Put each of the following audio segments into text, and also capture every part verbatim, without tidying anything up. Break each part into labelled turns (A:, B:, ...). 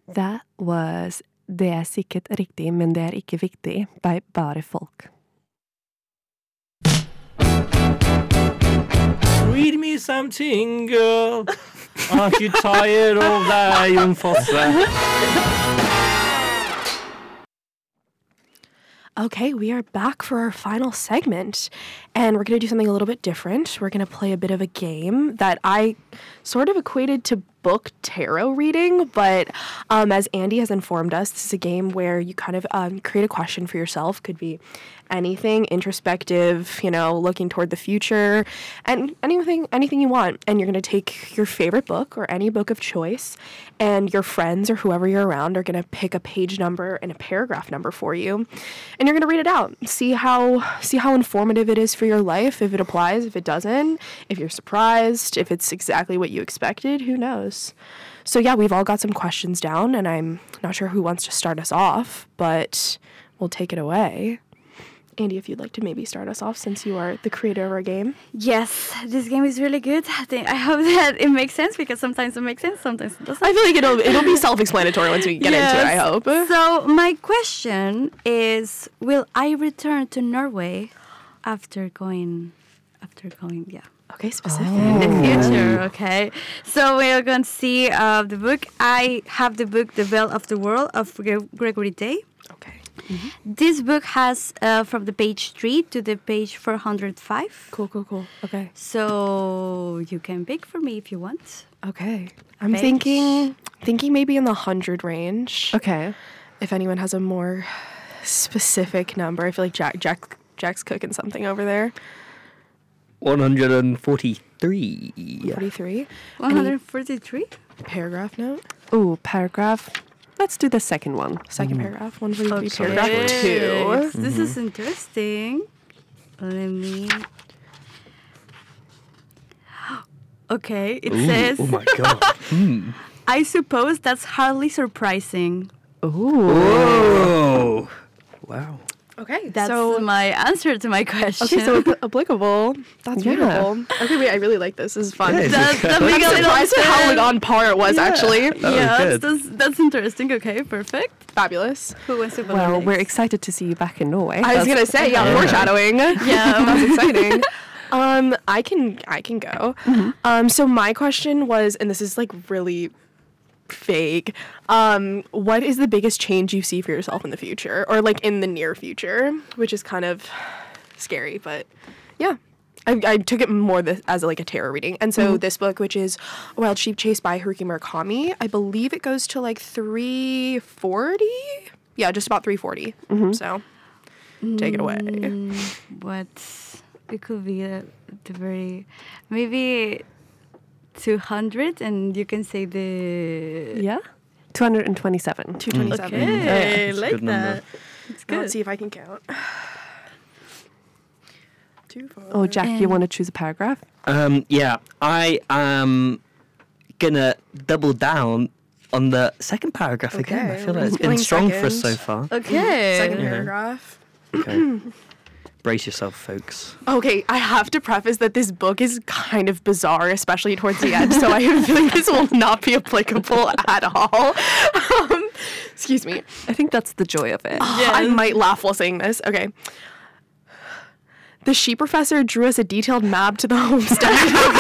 A: That was Det er sikkert riktig, men det er ikke viktig, by Bare folk.
B: Read me something, girl. Aren't you tired of that, Jon Fosse?
C: Okay, we are back for our final segment, and we're going to do something a little bit different. We're going to play a bit of a game that I sort of equated to book tarot reading, but um, as Andy has informed us, this is a game where you kind of um, create a question for yourself. Could be anything introspective, you know, looking toward the future, and anything anything you want. And you're going to take your favorite book or any book of choice, and your friends or whoever you're around are going to pick a page number and a paragraph number for you, and you're going to read it out. See how see how informative it is for your life, if it applies, if it doesn't, if you're surprised, if it's exactly what you expected, who knows. So yeah, we've all got some questions down, and I'm not sure who wants to start us off, but we'll take it away. Andy, if you'd like to maybe start us off, since you are the creator of our game.
D: Yes, this game is really good. I think I hope that it makes sense, because sometimes it makes sense, sometimes it doesn't.
C: I feel like it'll it'll be self-explanatory once we get
D: Yes.
C: into it, I hope.
D: So my question is, will I return to Norway after going, after going, yeah.
C: Okay, specific.
D: In the future, okay. So we are going to see uh, the book. I have the book The Bell of the World of Gre- Gregory Day.
C: Okay.
D: This book has uh, from the page three to the page four hundred five.
C: Cool, cool, cool. Okay.
D: So you can pick for me if you want.
C: Okay. I'm
D: Page.
C: thinking thinking maybe in the hundred range.
A: Okay.
C: If anyone has a more specific number, I feel like Jack Jack Jack's cooking something over there.
B: one hundred forty-three.
C: Forty-three.
D: one hundred forty-three?
C: Paragraph note.
A: Ooh, paragraph. Let's do the second one.
C: Second paragraph. One forty-three.
D: Okay.
C: Paragraph two.
D: This is interesting. Let me... Okay, it
B: Ooh,
D: says...
B: oh my god. Hmm.
D: I suppose that's hardly surprising.
A: Ooh.
B: Whoa. Wow.
C: Okay.
D: That's
C: so
D: my answer to my question.
C: okay, so apl- applicable. That's
A: Yeah.
C: beautiful. Okay, wait. I really like this. This is fun.
B: Yeah, it's
D: That- that
B: good.
D: we
C: I'm
D: got it
C: surprised
D: on
C: at how
D: ten.
C: like on par it was
D: Yeah.
C: actually.
B: That was
D: yeah,
B: good.
D: that's, that's interesting. Okay, perfect.
C: Fabulous.
D: Who wants to go
A: Well,
D: next?
A: we're excited to see you back in Norway.
C: I was gonna say, yeah,
B: Yeah.
C: foreshadowing.
D: Yeah.
C: That's exciting. Um, I can I can go. Um, so my question was, and this is like really vague. Um, what is the biggest change you see for yourself in the future, or like in the near future, which is kind of scary, but yeah. I, I took it more this, as like a tarot reading. And so this book, which is Wild Sheep Chase by Haruki Murakami, I believe it goes to like three forty. Yeah, just about three forty. So take it away.
D: Mm, what it could be the, the very maybe two hundred, and you can say the
A: Yeah? two hundred twenty-seven.
C: two twenty-seven.
D: okay,
B: That's a
D: like
B: good number.
D: that. It's
C: Now
D: good.
C: let's see if I can count. Two, four.
A: Oh, Jack, you
D: Um,
A: want to choose a paragraph?
B: Um, yeah, I am gonna double down on the second paragraph again. I
C: Okay,
B: feel like it's
C: feeling
B: been strong for us so
C: second.
B: far.
D: Okay.
C: Second
B: Yeah.
C: paragraph.
B: Okay. Brace yourself, folks.
C: Okay, I have to preface that this book is kind of bizarre, especially towards the end, so I have a feeling this will not be applicable at all. Um, excuse me.
A: I think that's the joy of it.
C: I might laugh while saying this. Okay. The sheep professor drew us a detailed map to the homestead.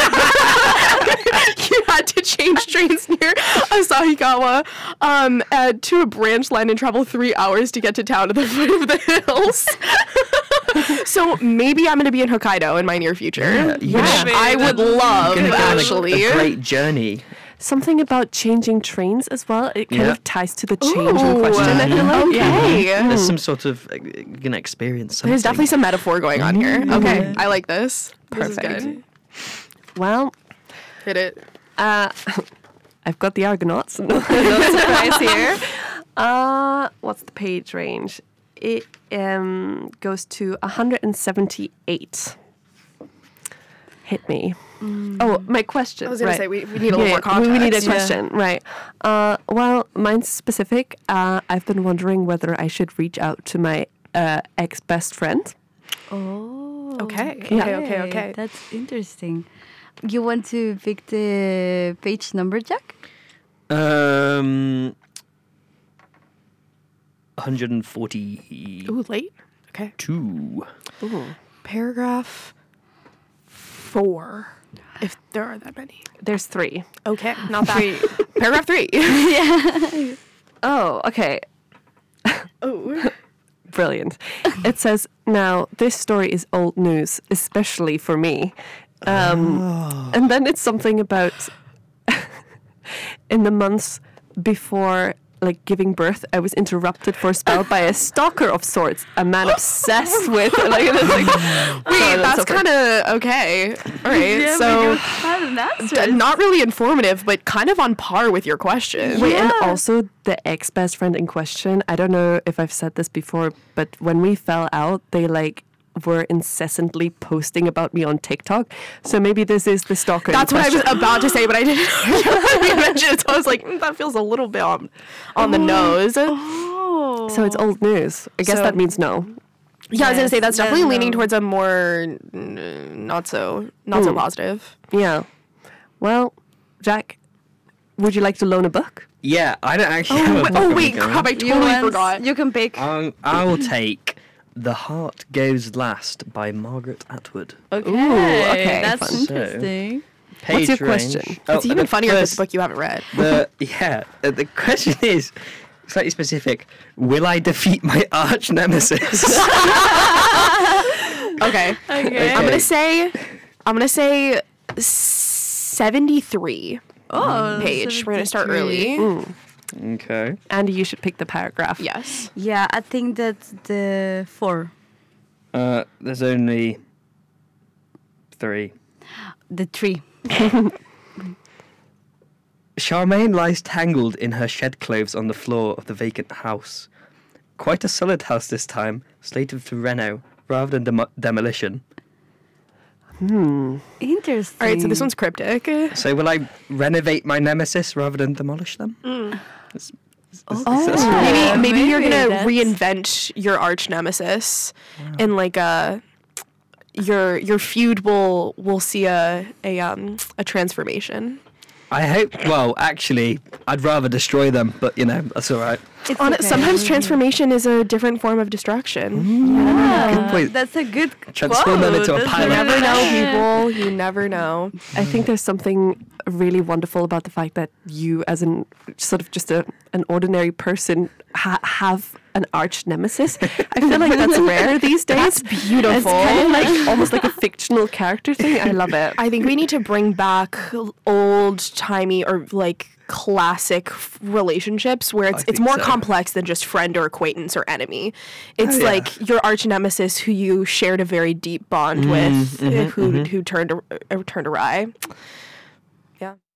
C: You had to change trains near Asahikawa um, uh, to a branch line and travel three hours to get to town at the foot of the hills. So maybe I'm going to be in Hokkaido in my near future,
B: Yeah,
C: which
B: yeah.
C: I would love,
B: Gonna go on a-
C: actually.
B: a great journey.
A: Something about changing trains as well. It kind
B: Yeah.
A: of ties to the change in
C: Ooh,
A: question, I feel like.
C: Okay.
B: There's some sort of uh, gonna experience something.
C: There's definitely some metaphor going on here. Okay, I like this. This is
A: Perfect.
C: good.
A: Well,
C: Hit it.
A: uh, I've got the Argonauts. No, no surprise here. Uh, what's the page range? It um, goes to one hundred seventy-eight. Hit me. Oh, my question.
C: I was gonna
A: right.
C: say we, we need a little
A: Yeah,
C: more context.
A: we need a
C: Yeah.
A: question, right? Uh, well, mine's specific. Uh, I've been wondering whether I should reach out to my uh, ex-best friend.
D: Oh.
C: Okay, okay, okay, okay.
D: That's interesting. You want to pick the page number, Jack?
B: Um, one hundred forty-two.
C: Ooh, late. Okay.
A: Ooh.
C: Paragraph four, if there are that many.
A: There's three.
C: Okay, not that. Paragraph three.
A: Oh, okay.
C: Oh.
A: Brilliant. It says, now, this story is old news, especially for me. Um, And then it's something about in the months before like giving birth, I was interrupted for a spell by a stalker of sorts, a man obsessed with like, and it's like
C: Wait, that's kind of okay. All right, so d- not really informative, but kind of on par with your question.
A: Wait, and also the ex-best friend in question, I don't know if I've said this before, but when we fell out, they like were incessantly posting about me on TikTok. So maybe this is the stalker.
C: That's
A: in
C: what I was
A: question.
C: about to say, but I didn't you mentioned it, so I was like, mm, that feels a little bit on, on the nose.
D: Oh.
A: So it's old news. I guess
C: So-
A: that means no.
C: Yeah, I was gonna
D: Yes,
C: say that's
D: then
C: definitely leaning
D: no.
C: towards a more mm, not so not so positive.
A: Yeah. Well, Jack, would you like to loan a book?
B: Yeah, I don't actually
C: Oh,
B: have a
C: wait,
B: book
C: oh
B: on
C: wait,
B: me
C: crap! I
B: going.
D: You
C: totally
D: want-
C: forgot.
D: You can pick.
B: Um, I will take The Heart Goes Last by Margaret Atwood.
D: Okay.
A: Ooh, okay,
D: That's
A: fun.
D: interesting.
B: Page
A: What's your
B: range-
A: question?
B: Oh,
C: It's even
B: the
C: funnier if it's
B: first-
C: a book you haven't read.
B: The yeah, uh, the question is slightly specific. Will I defeat my arch nemesis?
C: Okay.
D: Okay.
C: I'm gonna say, I'm gonna say seventy-three
D: Oh,
C: page. We're gonna start
D: seventy-three.
C: early.
B: Okay.
A: Andy, you should pick the paragraph.
C: Yes.
D: Yeah, I think that's the four.
B: Uh, there's only three.
D: The three.
B: Charmaine lies tangled in her shed clothes on the floor of the vacant house. Quite a solid house this time, slated for reno rather than demo- demolition.
D: Interesting.
C: All right. So this one's cryptic.
B: So will I renovate my nemesis rather than demolish them? That's- that's-
D: Oh.
B: that's-
C: Maybe
D: Yeah,
C: maybe you're
D: maybe
C: gonna
D: that's-
C: reinvent your arch nemesis, and like a your your feud will will see a a um a transformation.
B: I hope. Well, actually, I'd rather destroy them, but you know that's all right.
D: It's
C: On
D: okay.
C: Sometimes transformation is a different form of destruction.
D: Yeah,
B: Good point.
D: that's a good
B: Transform them
D: quote.
B: into a
D: That's
B: pile
C: You
B: of
C: never know,
D: Yeah.
C: people. You never know.
A: I think there's something really wonderful about the fact that you, as an sort of just a, an ordinary person, ha- have an arch nemesis. I feel like that's rare these days.
C: That's beautiful.
A: It's kind of like almost like a fictional character thing. I love it.
C: I think we need to bring back old timey or like classic f- relationships where it's
B: I
C: it's
B: think
C: more
B: so.
C: complex than just friend or acquaintance or enemy. It's
B: Oh, yeah.
C: like your arch nemesis who you shared a very deep bond with, uh, who who turned a- uh, turned awry. Yeah.